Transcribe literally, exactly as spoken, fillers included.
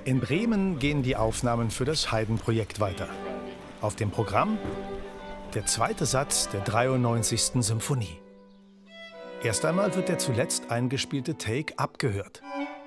In Bremen gehen die Aufnahmen für das Haydn-Projekt weiter. Auf dem Programm der zweite Satz der dreiundneunzigsten Symphonie. Erst einmal wird der zuletzt eingespielte Take abgehört.